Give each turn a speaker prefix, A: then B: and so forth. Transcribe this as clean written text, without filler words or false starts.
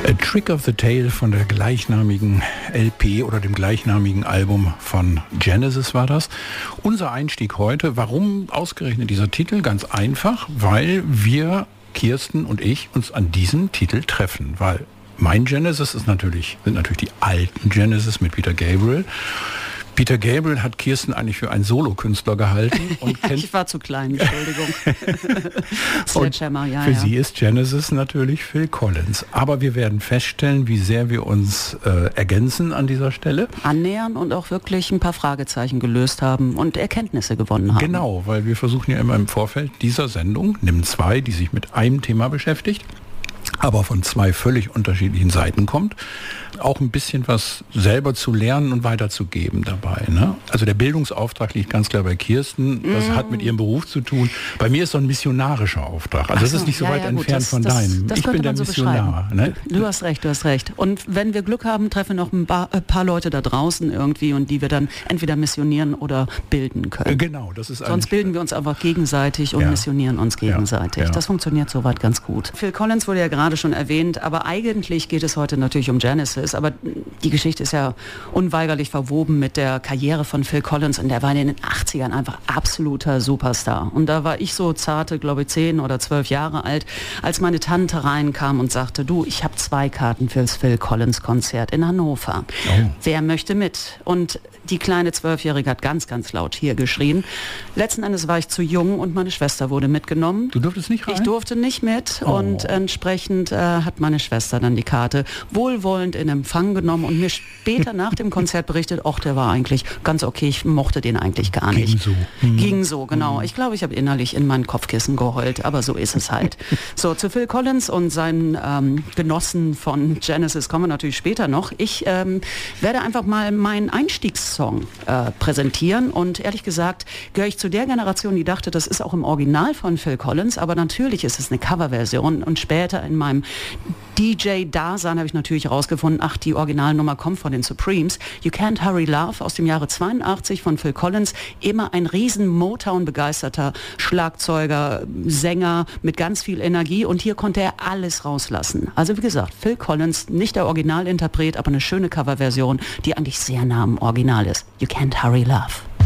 A: A Trick of the Tail von der gleichnamigen LP oder dem gleichnamigen Album von Genesis war das. Unser Einstieg heute, warum ausgerechnet dieser Titel? Ganz einfach, weil wir, Kirsten und ich, uns an diesem Titel treffen, weil mein Genesis sind natürlich die alten Genesis mit Peter Gabriel. Peter Gabriel hat Kirsten eigentlich für einen Solokünstler gehalten. Und
B: ich war zu klein, Entschuldigung.
A: Sledgehammer, für sie ist Genesis natürlich Phil Collins. Aber wir werden feststellen, wie sehr wir uns ergänzen an dieser Stelle.
B: Annähern und auch wirklich ein paar Fragezeichen gelöst haben und Erkenntnisse gewonnen haben.
A: Genau, weil wir versuchen ja immer im Vorfeld dieser Sendung, NIM 2, die sich mit einem Thema beschäftigt, aber von zwei völlig unterschiedlichen Seiten kommt, auch ein bisschen was selber zu lernen und weiterzugeben dabei. Ne? Also der Bildungsauftrag liegt ganz klar bei Kirsten. Das hat mit ihrem Beruf zu tun. Bei mir ist so ein missionarischer Auftrag. Also das ist nicht so weit entfernt von deinem. Ich bin der Missionar. Ne?
B: Du hast recht. Und wenn wir Glück haben, treffen wir noch ein paar Leute da draußen irgendwie und die wir dann entweder missionieren oder bilden können.
A: Genau, das ist
B: sonst bilden wir uns einfach gegenseitig und missionieren uns gegenseitig. Ja. Das funktioniert soweit ganz gut. Phil Collins wurde ja gerade schon erwähnt, aber eigentlich geht es heute natürlich um Genesis. Aber die Geschichte ist ja unweigerlich verwoben mit der Karriere von Phil Collins und der war in den 80ern einfach absoluter Superstar. Und da war ich so zarte, glaube ich, 10 oder 12 Jahre alt, als meine Tante reinkam und sagte, du, ich habe 2 Karten fürs Phil Collins Konzert in Hannover. Oh. Wer möchte mit? Und die kleine 12-Jährige hat ganz, ganz laut hier geschrien. Letzten Endes war ich zu jung und meine Schwester wurde mitgenommen.
A: Du durftest nicht rein?
B: Ich durfte nicht mit und entsprechend hat meine Schwester dann die Karte wohlwollend in Empfang genommen und mir später nach dem Konzert berichtet, der war eigentlich ganz okay, ich mochte den eigentlich gar nicht. Ging so, genau. Ich glaube, ich habe innerlich in mein Kopfkissen geheult, aber so ist es halt. So, zu Phil Collins und seinen Genossen von Genesis kommen wir natürlich später noch. Ich werde einfach mal meinen Einstiegssong präsentieren und ehrlich gesagt gehöre ich zu der Generation, die dachte, das ist auch im Original von Phil Collins, aber natürlich ist es eine Coverversion und später in meinem DJ-Dasein habe ich natürlich herausgefunden, die Originalnummer kommt von den Supremes. You Can't Hurry Love aus dem Jahre 82 von Phil Collins. Immer ein riesen Motown-begeisterter Schlagzeuger, Sänger mit ganz viel Energie und hier konnte er alles rauslassen. Also wie gesagt, Phil Collins, nicht der Originalinterpret, aber eine schöne Coverversion, die eigentlich sehr nah am Original ist. You Can't Hurry Love.